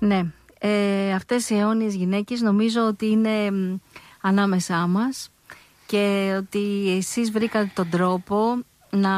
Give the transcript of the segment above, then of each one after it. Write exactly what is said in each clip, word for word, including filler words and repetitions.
Ναι, ε, αυτές οι αιώνιες γυναίκες νομίζω ότι είναι μ, ανάμεσά μας και ότι εσείς βρήκατε τον τρόπο να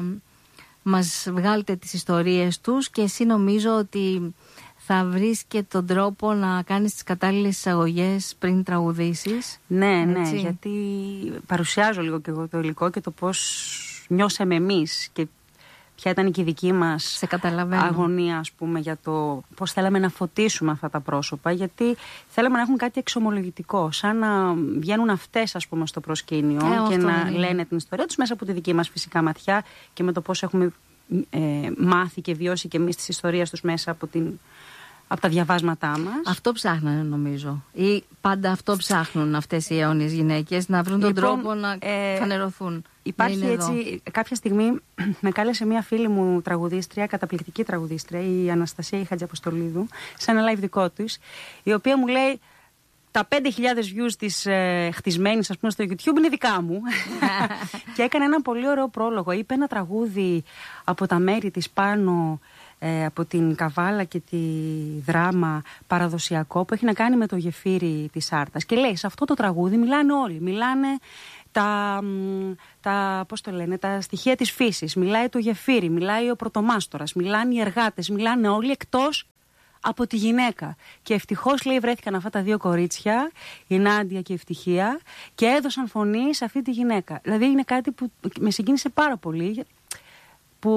μας βγάλετε τις ιστορίες τους και εσύ νομίζω ότι θα βρεις και τον τρόπο να κάνεις τις κατάλληλες εισαγωγές πριν τραγουδήσεις. Ναι, ναι, έτσι. γιατί παρουσιάζω λίγο και εγώ το υλικό και το πώς νιώσαμε εμείς και ποια ήταν και η δική μας Σε καταλαβαίνω. αγωνία, ας πούμε, για το πώς θέλαμε να φωτίσουμε αυτά τα πρόσωπα, γιατί θέλαμε να έχουν κάτι εξομολογητικό, σαν να βγαίνουν αυτές, ας πούμε, στο προσκήνιο Ε, και αυτό να είναι. λένε την ιστορία τους μέσα από τη δική μας φυσικά ματιά και με το πώς έχουμε ε, μάθει και βιώσει και εμείς τις ιστορίες τους μέσα από, την, από τα διαβάσματά μας. Αυτό ψάχνανε νομίζω. Ή πάντα αυτό ψάχνουν αυτές οι αιώνιες γυναίκες, να βρουν τον Λοιπόν, τρόπο να ε, φανερωθούν. Υπάρχει να είναι εδώ. έτσι, κάποια στιγμή με κάλεσε μια φίλη μου τραγουδίστρια, καταπληκτική τραγουδίστρια, η Αναστασία η Χατζιαποστολίδου, σε ένα live δικό της, η οποία μου λέει τα πέντε χιλιάδες views της ε, χτισμένης, ας πούμε, στο YouTube είναι δικά μου. Και έκανε ένα πολύ ωραίο πρόλογο. Είπε ένα τραγούδι από τα μέρη της πάνω, ε, από την Καβάλα και τη Δράμα, παραδοσιακό, που έχει να κάνει με το γεφύρι της Άρτας. Και λέει, σε αυτό το τραγούδι μιλάνε όλοι. Μιλάνε τα, τα, πώς το λένε, τα στοιχεία της φύσης. Μιλάει το γεφύρι, μιλάει ο πρωτομάστορας, μιλάνε οι εργάτες, μιλάνε όλοι εκτός από τη γυναίκα. Και ευτυχώς, λέει, βρέθηκαν αυτά τα δύο κορίτσια, η Νάντια και η Ευτυχία, και έδωσαν φωνή σε αυτή τη γυναίκα. Δηλαδή είναι κάτι που με συγκίνησε πάρα πολύ, που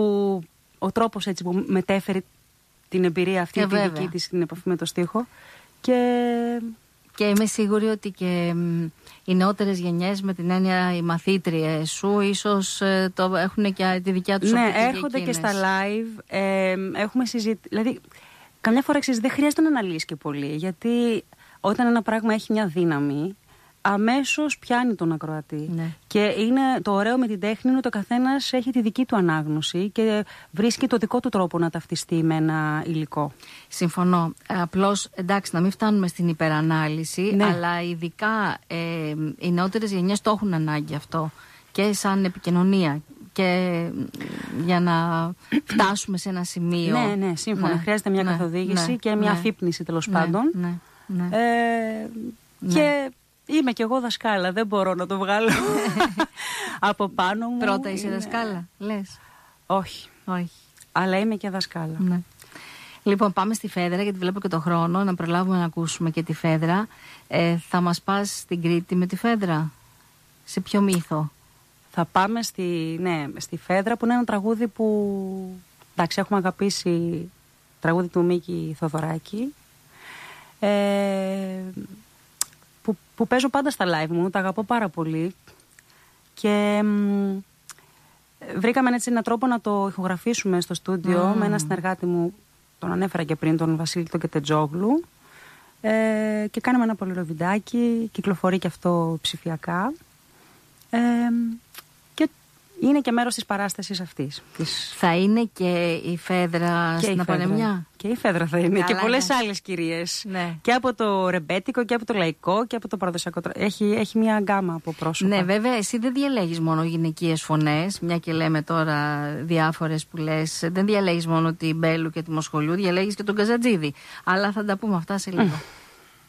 ο τρόπος έτσι που μετέφερε την εμπειρία αυτή, ε, τη δική της, την επαφή με το στίχο. Και... Και είμαι σίγουρη ότι και μ, οι νεότερες γενιές, με την έννοια οι μαθήτριες σου, ίσως ε, το έχουν και τη δικιά τους ναι, οπτική. έρχονται και στα live, ε, έχουμε συζητήσει. Δηλαδή, καμιά φορά ξέρεις, δεν χρειάζεται να αναλύσεις και πολύ, γιατί όταν ένα πράγμα έχει μια δύναμη, αμέσως πιάνει τον ακροατή. Ναι. Και είναι το ωραίο με την τέχνη είναι ότι ο καθένας έχει τη δική του ανάγνωση και βρίσκει το δικό του τρόπο να ταυτιστεί με ένα υλικό. Συμφωνώ. Απλώς, εντάξει, να μην φτάνουμε στην υπερανάλυση, Ναι. αλλά ειδικά ε, οι νεότερες γενιές το έχουν ανάγκη αυτό. Και σαν επικοινωνία. Και για να φτάσουμε σε ένα σημείο. Ναι, ναι, σύμφωνα. Ναι, Χρειάζεται μια ναι, καθοδήγηση ναι, και μια ναι, αφύπνιση, τέλος ναι, πάντων. Ναι, ναι. Ε, Ναι. Και είμαι κι εγώ δασκάλα, δεν μπορώ να το βγάλω από πάνω μου. Πρώτα είσαι Είναι- δασκάλα, λες? Όχι, Όχι. αλλά είμαι και δασκάλα. Ναι. Λοιπόν, πάμε στη Φέδρα, γιατί βλέπω και το χρόνο, να προλάβουμε να ακούσουμε και τη Φέδρα. Ε, θα μας πας στην Κρήτη με τη Φέδρα? Σε ποιο μύθο? Θα πάμε στη, ναι, στη Φέδρα, που είναι ένα τραγούδι που, εντάξει, έχουμε αγαπήσει, τραγούδι του Μίκη Θοδωράκη, ε, που, που παίζω πάντα στα live μου, τα αγαπώ πάρα πολύ και μ, βρήκαμε έτσι έναν τρόπο να το ηχογραφήσουμε στο στούντιο Mm. με ένα συνεργάτη μου, τον ανέφερα και πριν, τον Βασίλη τον Κετετζόγλου, ε, και κάναμε ένα πολύ ωραίο βιντεάκι, κυκλοφορεί και αυτό ψηφιακά. Ε, και είναι και μέρος της παράστασης αυτής. Της... Θα είναι και η Φέδρα Και στην η Φέδρα. Απανεμιά? Και η Φέδρα θα είναι. Καλά, και πολλές ναι. άλλες κυρίες. Ναι. Και από το ρεμπέτικο και από το λαϊκό και από το παραδοσιακό. Έχει, έχει μια γκάμα από πρόσωπα. Ναι, βέβαια, εσύ δεν διαλέγεις μόνο γυναικείες φωνές, μια και λέμε τώρα διάφορες που λες. Δεν διαλέγεις μόνο την Μπέλου και τη Μοσχολιού, διαλέγεις και τον Καζατζίδη. Αλλά θα τα πούμε αυτά σε λίγο.